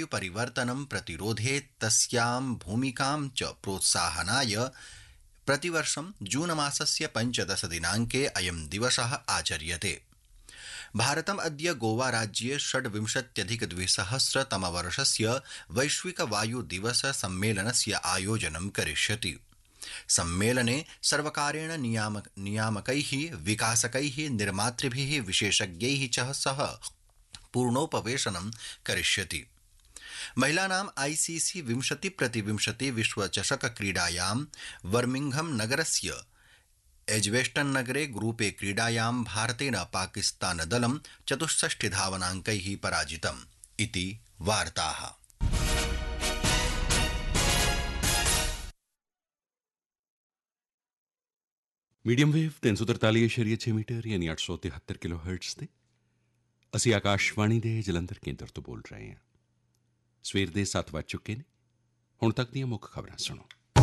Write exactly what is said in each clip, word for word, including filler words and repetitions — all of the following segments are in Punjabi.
जलवायुपरिवर्तनं प्रतिरोधे तस्यां भूमिकां च प्रोत्साहनाय प्रतिवर्षं जूनमासस्य पञ्चदशदिनाङ्के अयं दिवसः आचर्यते। भारतम् अद्य गोवाराज्ये षड्विंशत्यधिकद्विसहस्रतमवर्षस्य वैश्विकवायुदिवस सम्मेलनस्य आयोजनं करिष्यति। सम्मेलने सर्वकारेण नियामक नियामकैः विकासकैः निर्मातृभिः विशेषज्ञैः च सह पूर्णोपवेशनं करिष्यति। महिलानाम् आईसीसी विंशति प्रतिविंशति विश्वचषक क्रीडायां बर्मिंघम नगरस्य एज्बेस्टन नगरे ग्रुपे क्रीडायां भारतेन पाकिस्तानदलं चतुष्षष्टिधावनाङ्कैः पराजितम् इति वार्ताः। ਮੀਡੀਅਮ ਵੇਵ ਤਿੰਨ ਸੌ ਤਰਤਾਲੀ ਇਸ਼ਾਰੀਆ ਛੇ ਮੀਟਰ ਯਾਨੀ ਅੱਠ ਸੌ ਤਿਹੱਤਰ ਕਿਲੋ ਹਰਟਜ਼ ਤੇ ਅਸੀਂ ਆਕਾਸ਼ਵਾਣੀ ਦੇ ਜਲੰਧਰ ਕੇਂਦਰ ਤੋਂ ਬੋਲ ਰਹੇ ਹਾਂ। ਸਵੇਰ ਦੇ ਸੱਤ ਵੱਜ ਚੁੱਕੇ ਨੇ। ਹੁਣ ਤੱਕ ਦੀਆਂ ਮੁੱਖ ਖਬਰਾਂ ਸੁਣੋ।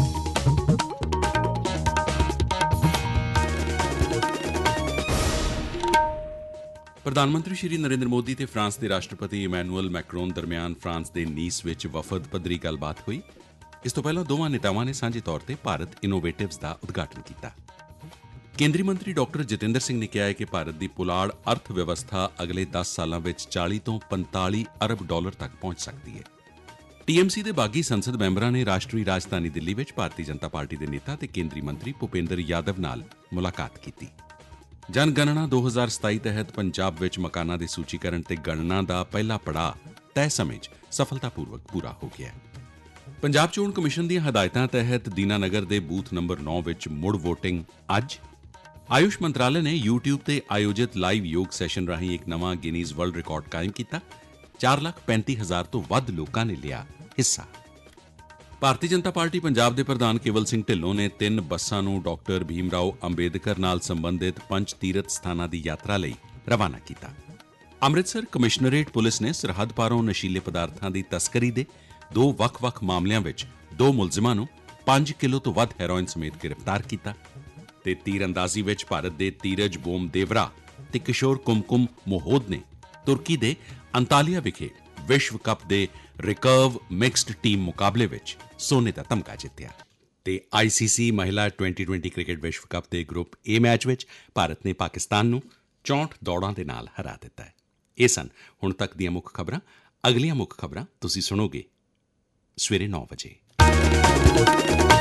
ਪ੍ਰਧਾਨ ਮੰਤਰੀ ਸ਼੍ਰੀ ਨਰਿੰਦਰ ਮੋਦੀ ਤੇ ਫਰਾਂਸ ਦੇ ਰਾਸ਼ਟਰਪਤੀ ਇਮੈਨੂਅਲ ਮੈਕਰੋਨ ਦਰਮਿਆਨ ਫਰਾਂਸ ਦੇ ਨੀਸ ਵਿੱਚ ਵਫਦ ਪੱਧਰੀ ਗੱਲਬਾਤ ਹੋਈ। ਇਸ ਤੋਂ ਪਹਿਲਾਂ ਦੋਵਾਂ ਨੇਤਾਵਾਂ ਨੇ ਸਾਂਝੇ ਤੌਰ ਤੇ ਭਾਰਤ ਇਨੋਵੇਟਿਵਸ ਦਾ ਉਦਘਾਟਨ ਕੀਤਾ। ਕੇਂਦਰੀ ਮੰਤਰੀ ਡਾਕਟਰ ਜਤਿੰਦਰ ਸਿੰਘ ਨੇ ਕਿਹਾ ਹੈ ਕਿ ਭਾਰਤ ਦੀ ਪੁਲਾੜ ਅਰਥ ਵਿਵਸਥਾ ਅਗਲੇ ਦਸ ਸਾਲਾਂ ਵਿੱਚ ਚਾਲੀ ਤੋਂ ਪੰਤਾਲੀ ਅਰਬ ਡਾਲਰ ਤੱਕ ਪਹੁੰਚ ਸਕਦੀ ਹੈ। ਟੀਐਮਸੀ ਦੇ ਬਾਗੀ ਸੰਸਦ ਮੈਂਬਰਾਂ ਨੇ ਰਾਸ਼ਟਰੀ ਰਾਜਧਾਨੀ ਦਿੱਲੀ ਵਿੱਚ ਭਾਰਤੀ ਜਨਤਾ ਪਾਰਟੀ ਦੇ ਨੇਤਾ ਤੇ ਕੇਂਦਰੀ ਮੰਤਰੀ ਭੁਪੇਂਦਰ ਯਾਦਵ ਨਾਲ ਮੁਲਾਕਾਤ ਕੀਤੀ। ਜਨਗਣਨਾ ਦੋ ਹਜ਼ਾਰ ਸਤਾਈ ਤਹਿਤ ਪੰਜਾਬ ਵਿੱਚ ਮਕਾਨਾਂ ਦੇ ਸੂਚੀਕਰਨ ਤੇ ਗਣਨਾ ਦਾ ਪਹਿਲਾ ਪੜਾਅ ਤੈਅ ਸਮੇਂ 'ਚ ਸਫਲਤਾਪੂਰਵਕ ਪੂਰਾ ਹੋ ਗਿਆ। ਪੰਜਾਬ ਚੋਣ ਕਮਿਸ਼ਨ ਦੀਆਂ ਹਦਾਇਤਾਂ ਤਹਿਤ ਦੀਨਾਨਗਰ ਦੇ ਬੂਥ ਨੰਬਰ ਨੌ ਵਿੱਚ ਮੁੜ ਵੋਟਿੰਗ ਅੱਜ। ਆਯੁਸ਼ ਮੰਤਰਾਲੇ ਨੇ ਯੂਟਿਊਬ ਤੇ ਆਯੋਜਿਤ ਲਾਈਵ ਯੋਗ ਸੈਸ਼ਨ ਰਾਹੀਂ ਇੱਕ ਨਵਾਂ ਗਿਨੀਜ਼ ਵਰਲਡ ਰਿਕਾਰਡ ਕਾਇਮ ਕੀਤਾ। ਚਾਰ ਲੱਖ ਪੈਂਤੀ ਹਜ਼ਾਰ ਤੋਂ ਵੱਧ ਲੋਕਾਂ ਨੇ ਲਿਆ ਹਿੱਸਾ। ਭਾਰਤੀ ਜਨਤਾ ਪਾਰਟੀ ਪੰਜਾਬ ਦੇ ਪ੍ਰਧਾਨ ਕੇਵਲ ਸਿੰਘ ਢਿੱਲੋਂ ਨੇ ਤਿੰਨ ਬੱਸਾਂ ਨੂੰ ਡਾਕਟਰ ਭੀਮ ਰਾਓ ਅੰਬੇਦਕਰ ਨਾਲ ਸੰਬੰਧਿਤ ਪੰਜ ਤੀਰਥ ਸਥਾਨਾਂ ਦੀ ਯਾਤਰਾ ਲਈ ਰਵਾਨਾ ਕੀਤਾ। ਅੰਮ੍ਰਿਤਸਰ ਕਮਿਸ਼ਨਰੇਟ ਪੁਲਿਸ ਨੇ ਸਰਹੱਦ ਪਾਰੋਂ ਨਸ਼ੀਲੇ ਪਦਾਰਥਾਂ ਦੀ ਤਸਕਰੀ ਦੇ ਦੋ ਵੱਖ-ਵੱਖ ਮਾਮਲਿਆਂ ਵਿੱਚ ਦੋ ਮੁਲਜ਼ਮਾਂ ਨੂੰ ਪੰਜ ਕਿਲੋ ਤੋਂ ਵੱਧ ਹੈਰੋਇਨ ਸਮੇਤ ਗ੍ਰਿਫਤਾਰ ਕੀਤਾ ਤੇ ਤੀਰਅੰਦਾਜ਼ੀ ਵਿੱਚ ਭਾਰਤ ਦੇ ਧੀਰਜ ਬੋਮਦੇਵਰਾ ਤੇ ਕਿਸ਼ੋਰ ਕੁਮਕੁਮ ਮੋਹੋਦ ਨੇ ਤੁਰਕੀ ਦੇ ਅੰਤਾਲੀਆ ਵਿਖੇ ਵਿਸ਼ਵ ਕੱਪ ਦੇ ਰਿਕਰਵ ਮਿਕਸਡ ਟੀਮ ਮੁਕਾਬਲੇ ਵਿੱਚ ਸੋਨੇ ਦਾ ਤਮਗਾ ਜਿੱਤਿਆ। ਤੇ ਆਈਸੀਸੀ ਮਹਿਲਾ ਟਵੈਂਟੀ ਟਵੈਂਟੀ ਕ੍ਰਿਕਟ ਵਿਸ਼ਵ ਕੱਪ ਦੇ ਗਰੁੱਪ ਏ ਮੈਚ ਵਿੱਚ ਭਾਰਤ ਨੇ ਪਾਕਿਸਤਾਨ ਨੂੰ ਚੌਂਹਠ ਦੌੜਾਂ ਦੇ ਨਾਲ ਹਰਾ ਦਿੱਤਾ ਹੈ। ਇਹ ਸਨ ਹੁਣ ਤੱਕ ਦੀਆਂ ਮੁੱਖ ਖਬਰਾਂ। ਅਗਲੀਆਂ ਮੁੱਖ ਖਬਰਾਂ ਤੁਸੀਂ ਸੁਣੋਗੇ ਸਵੇਰੇ ਨੌ ਵਜੇ।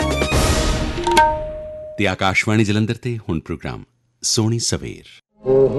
ਤੇ ਆਕਾਸ਼ਵਾਣੀ ਜਲੰਧਰ ਤੇ ਹੁਣ ਪ੍ਰੋਗਰਾਮ ਸੋਹਣੀ ਸਵੇਰ।